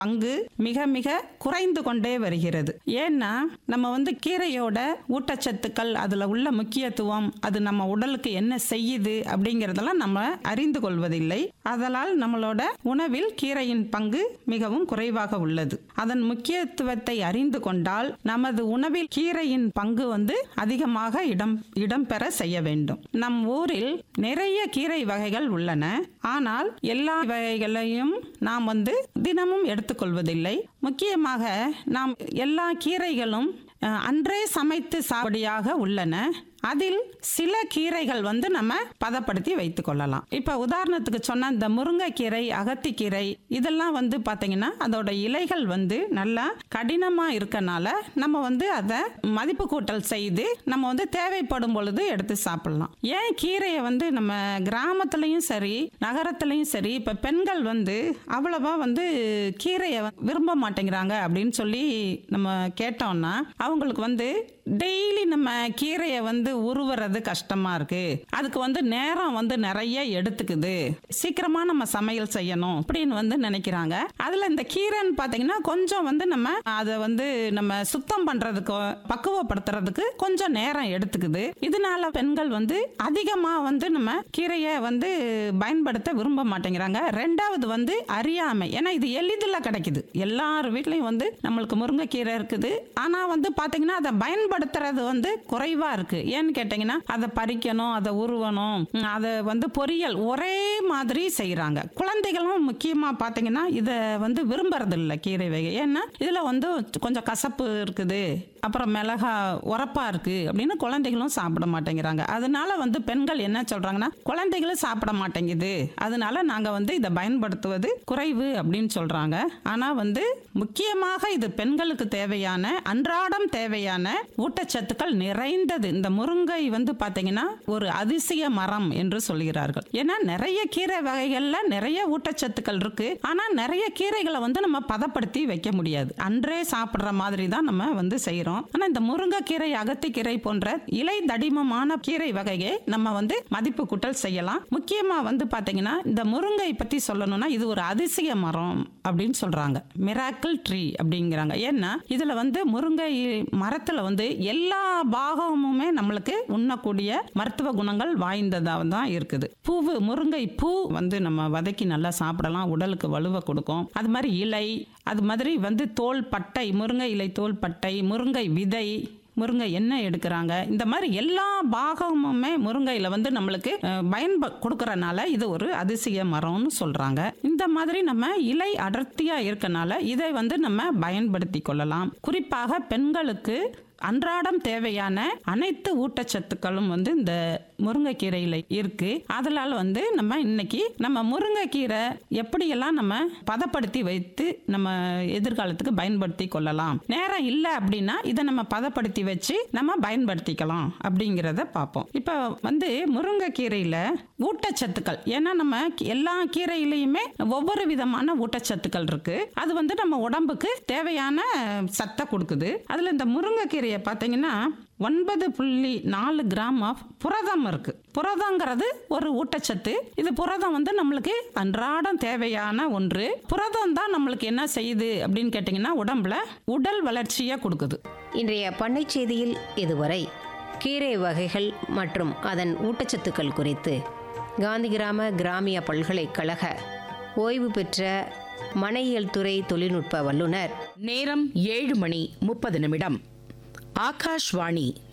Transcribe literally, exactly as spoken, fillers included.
பங்கு மிக மிக குறைந்து கொண்டே வருகிறது. ஏன்னா நம்ம வந்து கீரையோட ஊட்டச்சத்துக்கள், அதுல உள்ள முக்கியத்துவம், அது நம்ம உடலுக்கு என்ன செய்யுது அப்படிங்கறதெல்லாம் நம்ம அறிந்து கொள்வதில்லை. அதனால் நம்மளோட உணவில் கீரையின் பங்கு மிகவும் குறைவாக உள்ளது. அதன் முக்கியத்துவத்தை அறிந்து கொண்டால் நமது உணவில் கீரையின் பங்கு வந்து அதிகமாக இடம் இடம்பெற செய்ய வேண்டும். நம் ஊரில் நிறைய கீரை வகைகள் உள்ளன. ஆனால் எல்லா வகைகளையும் நாம் வந்து தினமும் எடுத்துக்கொள்வதில்லை. முக்கியமாக நாம் எல்லா கீரைகளும் அன்றே சமைத்து சாப்பிடியாக உள்ளன. அதில் சில கீரைகள் வந்து நம்ம பதப்படுத்தி வைத்துக் கொள்ளலாம். இப்ப உதாரணத்துக்கு சொன்ன இந்த முருங்கைக்கீரை, அகத்திக்கீரை இதெல்லாம் வந்து பாத்தீங்கன்னா அதோட இலைகள் வந்து நல்லா கடினமா இருக்கனால நம்ம வந்து அதை மதிப்பு கூட்டல் செய்து நம்ம வந்து தேவைப்படும் பொழுது எடுத்து சாப்பிடலாம். ஏன் கீரையை வந்து நம்ம கிராமத்துலயும் சரி நகரத்துலயும் சரி இப்ப பெண்கள் வந்து அவ்வளவா வந்து கீரையை விரும்ப மாட்டேங்கிறாங்க அப்படின்னு சொல்லி நம்ம கேட்டோம்னா அவங்களுக்கு வந்து டெய்லி நம்ம கீரையை வந்து உருவுறது கஷ்டமா இருக்கு, அதுக்கு வந்து நேரம் வந்து நிறைய எடுத்துக்குது, சீக்கிரமா நம்ம சமையல் செய்யணும் அப்படின்னு வந்து நினைக்கிறாங்க. அதுல இந்த கீரைன்னு பாத்தீங்கன்னா கொஞ்சம் வந்து நம்ம அதை வந்து நம்ம சுத்தம் பண்றதுக்கு பக்குவப்படுத்துறதுக்கு கொஞ்சம் நேரம் எடுத்துக்குது. இதனால பெண்கள் வந்து அதிகமா வந்து நம்ம கீரையை வந்து பயன்படுத்த விரும்ப மாட்டேங்கிறாங்க. ரெண்டாவது வந்து அறியாமை. ஏன்னா இது எளிதில் கிடைக்குது, எல்லார் வீட்லயும் வந்து நம்மளுக்கு முருங்கைக்கீரை இருக்குது. ஆனா வந்து பாத்தீங்கன்னா அதை பயன்படுத்துறது வந்து குறைவா இருக்கு. ஏன்னு கேட்டீங்கன்னா அதை பறிக்கணும், அதை உருவணும், அதை வந்து பொரியல் ஒரே மாதிரி செய்யறாங்க. குழந்தைகளும் முக்கியமா பாத்தீங்கன்னா இதை வந்து விரும்புறது இல்லை கீரை வகை. ஏன்னா இதுல வந்து கொஞ்சம் கசப்பு இருக்குது, அப்புறம் மிளகா உரப்பா இருக்கு அப்படின்னு குழந்தைகளும் சாப்பிட மாட்டேங்கிறாங்க. அதனால வந்து பெண்கள் என்ன சொல்றாங்கன்னா குழந்தைகளும் சாப்பிட மாட்டேங்குது, அதனால நாங்க வந்து இதை பயன்படுத்துவது குறைவு அப்படின்னு சொல்றாங்க. ஆனா வந்து முக்கியமாக இது பெண்களுக்கு தேவையான அன்றாடம் தேவையான ஊட்டச்சத்துக்கள் நிறைந்தது. இந்த முருங்கை வந்து பாத்தீங்கன்னா ஒரு அதிசய மரம் என்று சொல்கிறார்கள். ஏன்னா நிறைய கீரை வகைகள்ல நிறைய ஊட்டச்சத்துக்கள் இருக்கு. ஆனா நிறைய கீரைகளை வந்து நம்ம பதப்படுத்தி வைக்க முடியாது, அன்றே சாப்பிடுற மாதிரி தான் நம்ம வந்து செய்யறோம். ஆனா இந்த முருங்கைக்கீரை, அகத்திக்கீரை போன்ற இலை தடிமமான கீரை வகையை நம்ம வந்து மதிப்பு கூட்டல் செய்யலாம். முக்கியமா வந்து பாத்தீங்கன்னா இந்த முருங்கை பத்தி சொல்லணும்னா இது ஒரு அதிசய மரம் அப்படின்னு சொல்றாங்க, மிராக்கிள் ட்ரீ அப்படிங்கிறாங்க. ஏன்னா இதுல வந்து முருங்கை மரத்துல வந்து எல்லா பாகமுமே நம்மளுக்கு உண்ணக்கூடிய மருத்துவ குணங்கள் வாய்ந்ததாக தான் இருக்குது. பூவு, முருங்கை பூ வந்து நம்ம வதக்கி நல்லா சாப்பிடலாம், உடலுக்கு வலுவை கொடுக்கும். அது மாதிரி இலை, அது மாதிரி வந்து தோல் பட்டை, முருங்கை இலை தோல் பட்டை, முருங்கை விதை, முருங்கை எண்ணெய் எடுக்கிறாங்க. இந்த மாதிரி எல்லா பாகமுமே முருங்கையில வந்து நம்மளுக்கு பயன் கொடுக்கறனால இது ஒரு அதிசய மரம்னு சொல்றாங்க. இந்த மாதிரி நம்ம இலை அடர்த்தியா இருக்கனால இதை வந்து நம்ம பயன்படுத்தி கொள்ளலாம். குறிப்பாக பெண்களுக்கு அன்றாடம் தேவையான அனைத்து ஊட்டச்சத்துக்களும் வந்து இந்த முருங்கைக்கீரையில இருக்கு. அதனால வந்து நம்ம இன்னைக்கு நம்ம முருங்கைக்கீரை எப்படியெல்லாம் நம்ம பதப்படுத்தி வைத்து நம்ம எதிர்காலத்துக்கு பயன்படுத்தி கொள்ளலாம். நேரம் இல்லை அப்படின்னா இதை நம்ம பதப்படுத்தி வச்சு நம்ம பயன்படுத்திக்கலாம் அப்படிங்கிறத பார்ப்போம். இப்போ வந்து முருங்கைக்கீரையில ஊட்டச்சத்துக்கள், ஏன்னா நம்ம எல்லா கீரையிலையுமே ஒவ்வொரு விதமான ஊட்டச்சத்துக்கள் இருக்கு. அது வந்து நம்ம உடம்புக்கு தேவையான சத்தை கொடுக்குது. அதுல இந்த முருங்கைக்கீரை பார்த்தீங்கன்னா ஒன்பது புள்ளி நாலு கிராம் ஆஃப் புரதம் இருக்கு. புரதங்கிறது ஒரு ஊட்டச்சத்து. இது புரதம் வந்து நம்மளுக்கு அன்றாடம் தேவையான ஒன்று. புரதம் தான் நம்மளுக்கு என்ன செய்யுது அப்படின்னு கேட்டீங்கன்னா உடம்புல உடல் வளர்ச்சியை கொடுக்குது. இன்றைய பண்ணை செய்தியில் இதுவரை கீரை வகைகள் மற்றும் அதன் ஊட்டச்சத்துக்கள் குறித்து காந்தி கிராம கிராமிய பல்கலைக்கழக ஓய்வு பெற்ற மனையியல் துறை தொழில்நுட்ப வல்லுநர். நேரம் ஏழு மணி முப்பது நிமிடம். ஆகாஷ்வாணி